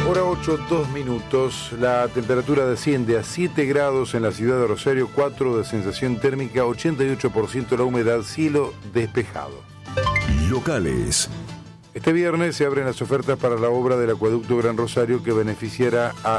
Hora 8, 2 minutos. La temperatura desciende a 7 grados en la ciudad de Rosario, 4 de sensación térmica, 88% la humedad, cielo despejado. Locales. Este viernes se abren las ofertas para la obra del acueducto Gran Rosario que beneficiará a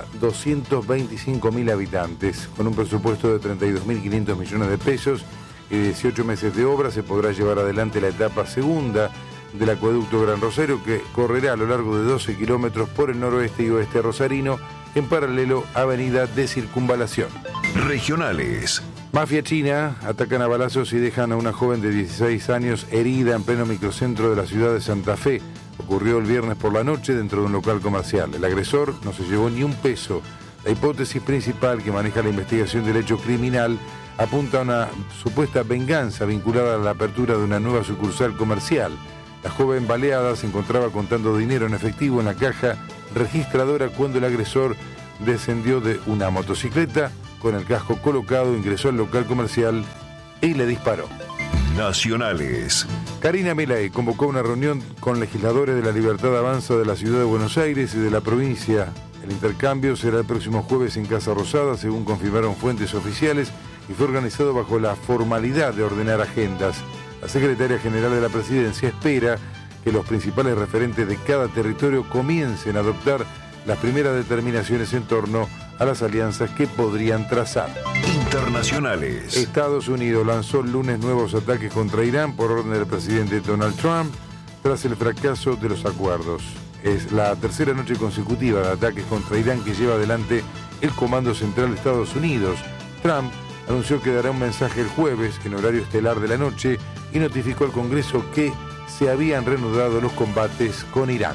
225.000 habitantes. Con un presupuesto de 32.500 millones de pesos y 18 meses de obra se podrá llevar adelante la etapa segunda del acueducto Gran Rosario, que correrá a lo largo de 12 kilómetros por el noroeste y oeste rosarino, en paralelo a Avenida de Circunvalación. Regionales. Mafia china atacan a balazos y dejan a una joven de 16 años herida en pleno microcentro de la ciudad de Santa Fe. Ocurrió el viernes por la noche dentro de un local comercial. El agresor no se llevó ni un peso. La hipótesis principal que maneja la investigación del hecho criminal apunta a una supuesta venganza vinculada a la apertura de una nueva sucursal comercial. La joven baleada se encontraba contando dinero en efectivo en la caja registradora cuando el agresor descendió de una motocicleta con el casco colocado, ingresó al local comercial y le disparó. Nacionales. Karina Milei convocó una reunión con legisladores de la Libertad Avanza de la Ciudad de Buenos Aires y de la provincia. El intercambio será el próximo jueves en Casa Rosada, según confirmaron fuentes oficiales, y fue organizado bajo la formalidad de ordenar agendas. La secretaria general de la Presidencia espera que los principales referentes de cada territorio comiencen a adoptar las primeras determinaciones en torno a las alianzas que podrían trazar. Internacionales. Estados Unidos lanzó el lunes nuevos ataques contra Irán por orden del presidente Donald Trump tras el fracaso de los acuerdos. Es la tercera noche consecutiva de ataques contra Irán que lleva adelante el Comando Central de Estados Unidos. Trump anunció que dará un mensaje el jueves en horario estelar de la noche y notificó al Congreso que se habían reanudado los combates con Irán.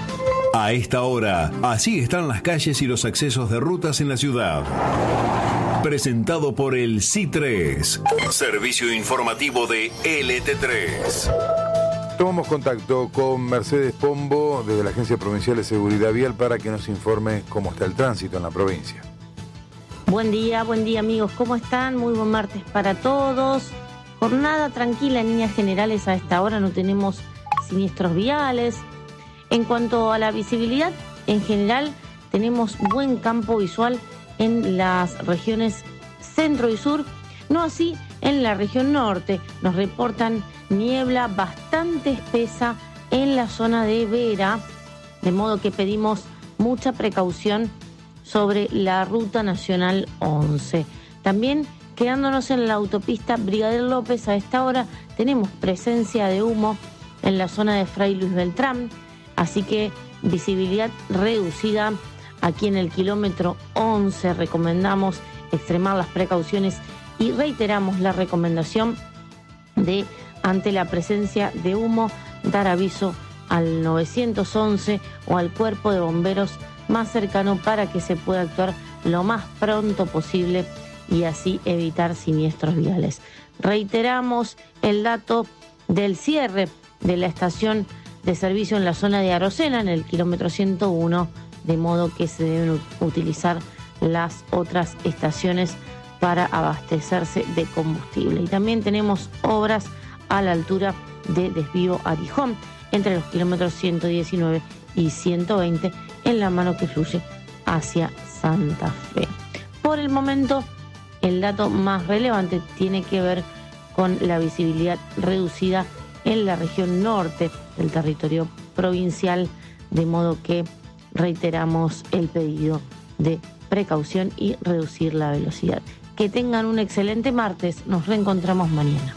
A esta hora, así están las calles y los accesos de rutas en la ciudad. Presentado por el C3, servicio informativo de LT3. Tomamos contacto con Mercedes Pombo desde la Agencia Provincial de Seguridad Vial para que nos informe cómo está el tránsito en la provincia. Buen día amigos, ¿cómo están? Muy buen martes para todos. Jornada tranquila en líneas generales a esta hora, no tenemos siniestros viales. En cuanto a la visibilidad, en general tenemos buen campo visual en las regiones centro y sur, no así en la región norte. Nos reportan niebla bastante espesa en la zona de Vera, de modo que pedimos mucha precaución sobre la Ruta Nacional 11. También quedándonos en la autopista Brigadier López, a esta hora tenemos presencia de humo en la zona de Fray Luis Beltrán, así que visibilidad reducida aquí en el kilómetro 11. Recomendamos extremar las precauciones y reiteramos la recomendación de, ante la presencia de humo, dar aviso al 911 o al cuerpo de bomberos más cercano para que se pueda actuar lo más pronto posible y así evitar siniestros viales. Reiteramos el dato del cierre de la estación de servicio en la zona de Arocena, en el kilómetro 101, de modo que se deben utilizar las otras estaciones para abastecerse de combustible. Y también tenemos obras a la altura de Desvío Arijón, entre los kilómetros 119 y 120, en la mano que fluye hacia Santa Fe. Por el momento, el dato más relevante tiene que ver con la visibilidad reducida en la región norte del territorio provincial, de modo que reiteramos el pedido de precaución y reducir la velocidad. Que tengan un excelente martes, nos reencontramos mañana.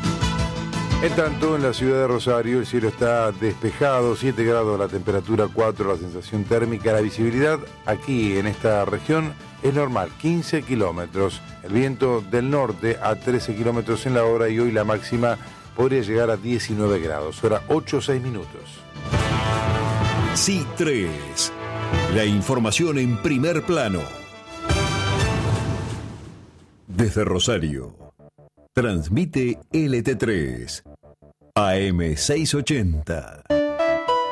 En tanto, en la ciudad de Rosario el cielo está despejado, 7 grados la temperatura, 4 la sensación térmica, la visibilidad aquí en esta región es normal, 15 kilómetros, el viento del norte a 13 kilómetros en la hora y hoy la máxima podría llegar a 19 grados, hora 8:06 minutos. C3, la información en primer plano. Desde Rosario, transmite LT3, AM 680.